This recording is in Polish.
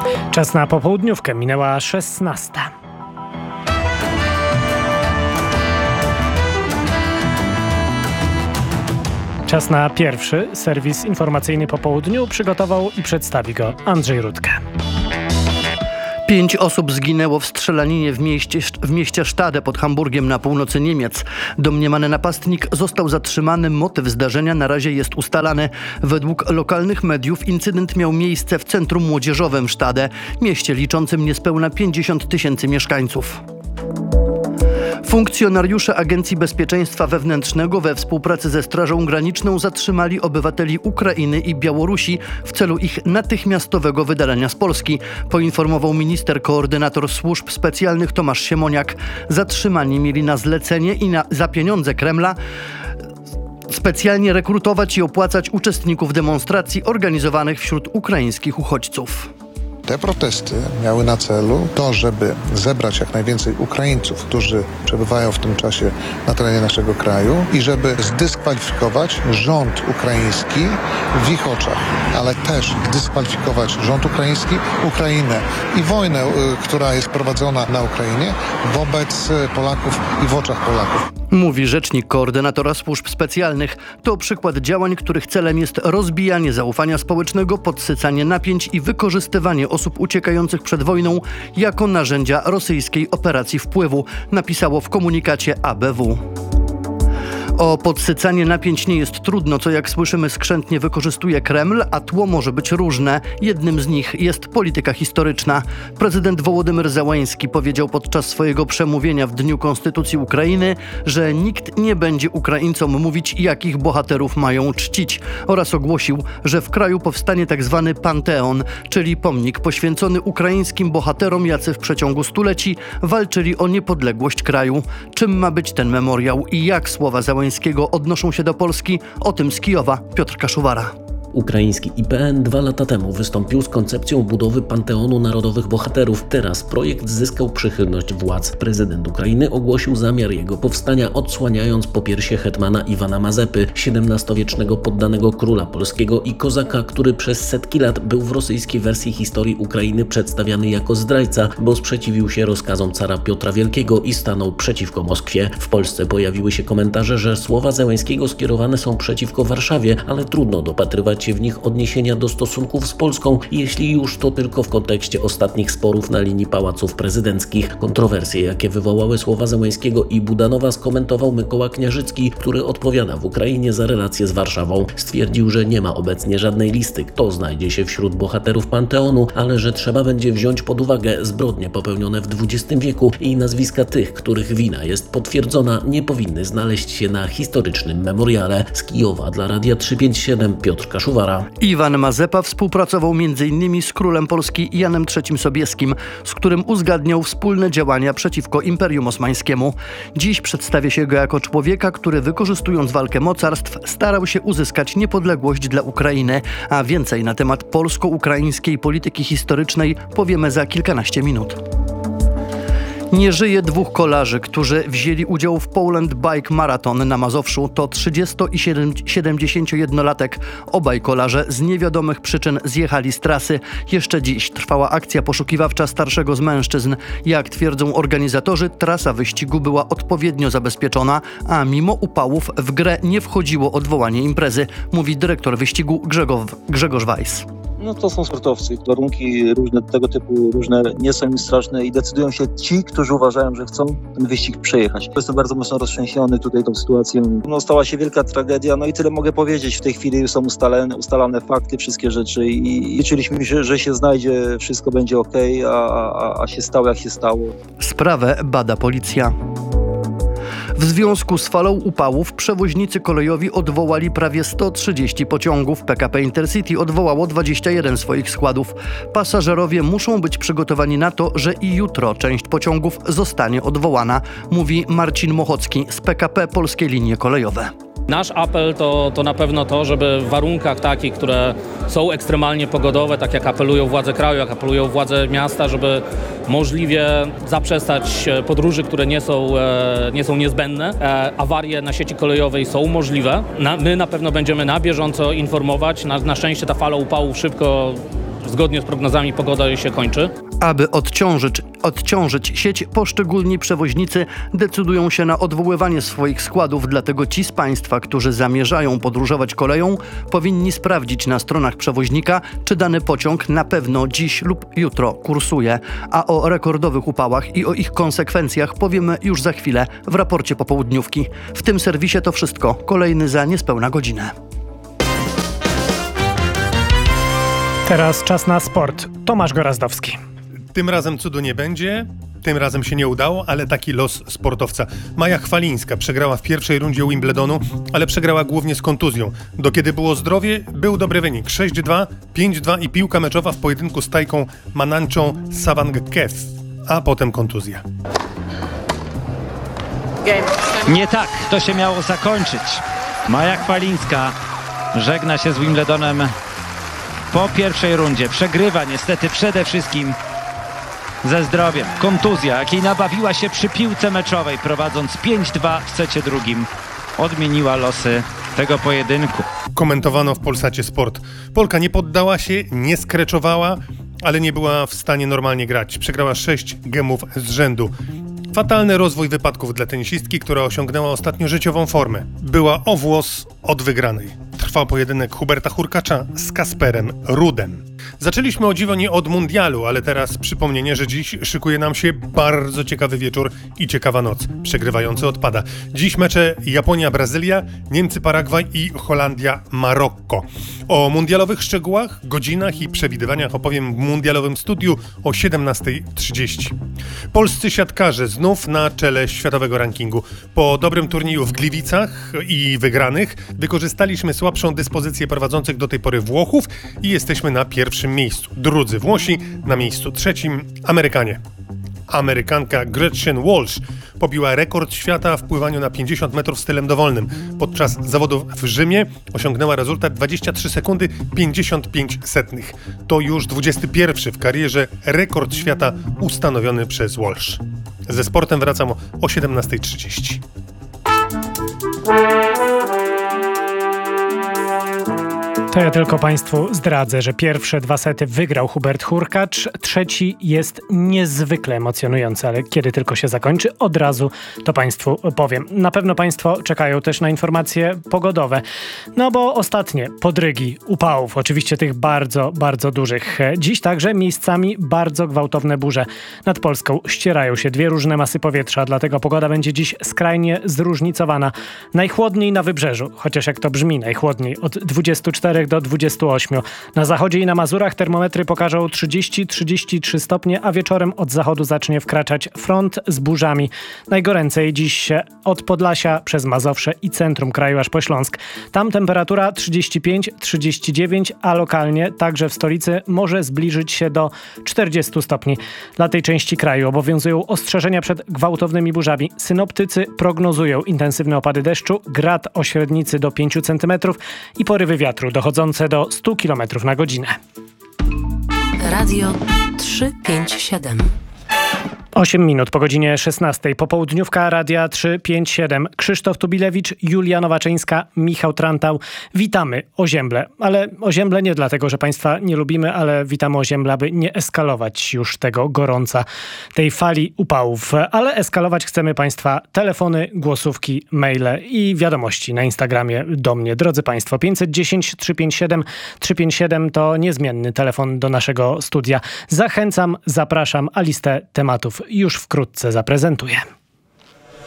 Czas na popołudniówkę, minęła 16. Czas na pierwszy serwis informacyjny po południu przygotował i przedstawi go Andrzej Rudkę. 5 osób zginęło w strzelaninie w mieście Stade pod Hamburgiem na północy Niemiec. Domniemany napastnik został zatrzymany. Motyw zdarzenia na razie jest ustalany. Według lokalnych mediów incydent miał miejsce w centrum młodzieżowym Stade, mieście liczącym niespełna 50 000 mieszkańców. Funkcjonariusze Agencji Bezpieczeństwa Wewnętrznego we współpracy ze Strażą Graniczną zatrzymali obywateli Ukrainy i Białorusi w celu ich natychmiastowego wydalenia z Polski, poinformował minister koordynator służb specjalnych Tomasz Siemoniak. Zatrzymani mieli na zlecenie i za pieniądze Kremla specjalnie rekrutować i opłacać uczestników demonstracji organizowanych wśród ukraińskich uchodźców. Te protesty miały na celu to, żeby zebrać jak najwięcej Ukraińców, którzy przebywają w tym czasie na terenie naszego kraju i żeby zdyskwalifikować rząd ukraiński w ich oczach, ale też dyskwalifikować rząd ukraiński, Ukrainę i wojnę, która jest prowadzona na Ukrainie wobec Polaków i w oczach Polaków. Mówi rzecznik koordynatora służb specjalnych. To przykład działań, których celem jest rozbijanie zaufania społecznego, podsycanie napięć i wykorzystywanie osób uciekających przed wojną jako narzędzia rosyjskiej operacji wpływu, napisało w komunikacie ABW. O podsycanie napięć nie jest trudno, co jak słyszymy skrzętnie wykorzystuje Kreml, a tło może być różne. Jednym z nich jest polityka historyczna. Prezydent Wołodymyr Zełański powiedział podczas swojego przemówienia w Dniu Konstytucji Ukrainy, że nikt nie będzie Ukraińcom mówić, jakich bohaterów mają czcić, oraz ogłosił, że w kraju powstanie tzw. Panteon, czyli pomnik poświęcony ukraińskim bohaterom, jacy w przeciągu stuleci walczyli o niepodległość kraju. Czym ma być ten memoriał i jak słowa Zełańskiego odnoszą się do Polski? O tym z Kijowa Piotr Kaszuwara. Ukraiński IPN 2 lata temu wystąpił z koncepcją budowy Panteonu Narodowych Bohaterów. Teraz projekt zyskał przychylność władz. Prezydent Ukrainy ogłosił zamiar jego powstania, odsłaniając popiersie hetmana Iwana Mazepy, XVII-wiecznego poddanego króla polskiego i kozaka, który przez setki lat był w rosyjskiej wersji historii Ukrainy przedstawiany jako zdrajca, bo sprzeciwił się rozkazom cara Piotra Wielkiego i stanął przeciwko Moskwie. W Polsce pojawiły się komentarze, że słowa Zełańskiego skierowane są przeciwko Warszawie, ale trudno dopatrywać się w nich odniesienia do stosunków z Polską, jeśli już to tylko w kontekście ostatnich sporów na linii pałaców prezydenckich. Kontrowersje, jakie wywołały słowa Zełańskiego i Budanowa, skomentował Mykoła Kniarzycki, który odpowiada w Ukrainie za relacje z Warszawą. Stwierdził, że nie ma obecnie żadnej listy, kto znajdzie się wśród bohaterów Panteonu, ale że trzeba będzie wziąć pod uwagę zbrodnie popełnione w XX wieku i nazwiska tych, których wina jest potwierdzona, nie powinny znaleźć się na historycznym memoriale. Z Kijowa dla Radia 357 Piotr Kaszuwara. Iwan Mazepa współpracował m.in. z królem Polski Janem III Sobieskim, z którym uzgadniał wspólne działania przeciwko Imperium Osmańskiemu. Dziś przedstawia się go jako człowieka, który wykorzystując walkę mocarstw starał się uzyskać niepodległość dla Ukrainy, a więcej na temat polsko-ukraińskiej polityki historycznej powiemy za kilkanaście minut. Nie żyje 2 kolarzy, którzy wzięli udział w Poland Bike Marathon na Mazowszu. To 30- i 71-latek. Obaj kolarze z niewiadomych przyczyn zjechali z trasy. Jeszcze dziś trwała akcja poszukiwawcza starszego z mężczyzn. Jak twierdzą organizatorzy, trasa wyścigu była odpowiednio zabezpieczona, a mimo upałów w grę nie wchodziło odwołanie imprezy, mówi dyrektor wyścigu Grzegorz Weiss. No to są sportowcy. Warunki różne tego typu, różne nie są im straszne i decydują się ci, którzy uważają, że chcą ten wyścig przejechać. Jestem bardzo mocno roztrzęsiony tutaj tą sytuacją. No, stała się wielka tragedia, no i tyle mogę powiedzieć. W tej chwili są ustalane fakty, wszystkie rzeczy i liczyliśmy się, że się znajdzie, wszystko będzie okej, a się stało jak się stało. Sprawę bada policja. W związku z falą upałów przewoźnicy kolejowi odwołali prawie 130 pociągów. PKP Intercity odwołało 21 swoich składów. Pasażerowie muszą być przygotowani na to, że i jutro część pociągów zostanie odwołana, mówi Marcin Mochocki z PKP Polskie Linie Kolejowe. Nasz apel to na pewno to, żeby w warunkach takich, które są ekstremalnie pogodowe, tak jak apelują władze kraju, jak apelują władze miasta, żeby możliwie zaprzestać podróży, które nie są niezbędne. Awarie na sieci kolejowej są możliwe. My na pewno będziemy na bieżąco informować. Na szczęście ta fala upałów szybko zgodnie z prognozami pogoda się kończy. Aby odciążyć sieć, poszczególni przewoźnicy decydują się na odwoływanie swoich składów, dlatego ci z Państwa, którzy zamierzają podróżować koleją, powinni sprawdzić na stronach przewoźnika, czy dany pociąg na pewno dziś lub jutro kursuje. A o rekordowych upałach i o ich konsekwencjach powiemy już za chwilę w raporcie popołudniówki. W tym serwisie to wszystko. Kolejny za niespełna godzinę. Teraz czas na sport. Tomasz Gorazdowski. Tym razem cudu nie będzie, tym razem się nie udało, ale taki los sportowca. Maja Chwalińska przegrała w pierwszej rundzie Wimbledonu, ale przegrała głównie z kontuzją. Do kiedy było zdrowie, był dobry wynik. 6-2, 5-2 i piłka meczowa w pojedynku z Tajką Mananczą Savangkev, a potem kontuzja. Nie tak to się miało zakończyć. Maja Chwalińska żegna się z Wimbledonem po pierwszej rundzie. Przegrywa niestety przede wszystkim ze zdrowiem. Kontuzja, jakiej nabawiła się przy piłce meczowej, prowadząc 5-2 w secie drugim, odmieniła losy tego pojedynku. Komentowano w Polsacie Sport. Polka nie poddała się, nie skreczowała, ale nie była w stanie normalnie grać. Przegrała 6 gemów z rzędu. Fatalny rozwój wypadków dla tenisistki, która osiągnęła ostatnio życiową formę. Była o włos od wygranej. Trwał pojedynek Huberta Hurkacza z Kasperem Rudem. Zaczęliśmy o dziwo nie od mundialu, ale teraz przypomnienie, że dziś szykuje nam się bardzo ciekawy wieczór i ciekawa noc. Przegrywający odpada. Dziś mecze Japonia-Brazylia, Niemcy-Paragwaj i Holandia-Marokko. O mundialowych szczegółach, godzinach i przewidywaniach opowiem w mundialowym studiu o 17:30. Polscy siatkarze znów na czele światowego rankingu. Po dobrym turnieju w Gliwicach i wygranych wykorzystaliśmy słabszą dyspozycję prowadzących do tej pory Włochów i jesteśmy na pierwszym miejscu. Drudzy Włosi, na miejscu trzecim Amerykanie. Amerykanka Gretchen Walsh pobiła rekord świata w pływaniu na 50 metrów stylem dowolnym. Podczas zawodów w Rzymie osiągnęła rezultat 23 sekundy 55 setnych. To już 21 w karierze rekord świata ustanowiony przez Walsh. Ze sportem wracam o 17:30. To ja tylko Państwu zdradzę, że pierwsze 2 sety wygrał Hubert Hurkacz, trzeci jest niezwykle emocjonujący, ale kiedy tylko się zakończy, od razu to Państwu powiem. Na pewno Państwo czekają też na informacje pogodowe, no bo ostatnie podrygi upałów, oczywiście tych bardzo, bardzo dużych. Dziś także miejscami bardzo gwałtowne burze. Nad Polską ścierają się 2 różne masy powietrza, dlatego pogoda będzie dziś skrajnie zróżnicowana. Najchłodniej na wybrzeżu, chociaż jak to brzmi najchłodniej, od 24 do 28. Na zachodzie i na Mazurach termometry pokażą 30-33 stopnie, a wieczorem od zachodu zacznie wkraczać front z burzami. Najgoręcej dziś od Podlasia przez Mazowsze i centrum kraju aż po Śląsk. Tam temperatura 35-39, a lokalnie także w stolicy może zbliżyć się do 40 stopni. Dla tej części kraju obowiązują ostrzeżenia przed gwałtownymi burzami. Synoptycy prognozują intensywne opady deszczu, grad o średnicy do 5 cm i porywy wiatru dochodzące do 100 km na godzinę. Radio 357. 8 minut po godzinie 16. Popołudniówka Radia 357. Krzysztof Tubilewicz, Julia Nowaczyńska, Michał Trantał. Witamy Ozięble. Ale Ozięble nie dlatego, że Państwa nie lubimy, ale witamy Ozięble, aby nie eskalować już tego gorąca, tej fali upałów. Ale eskalować chcemy Państwa telefony, głosówki, maile i wiadomości na Instagramie do mnie. Drodzy Państwo, 510 357 357 to niezmienny telefon do naszego studia. Zachęcam, zapraszam, a listę tematów już wkrótce zaprezentuję.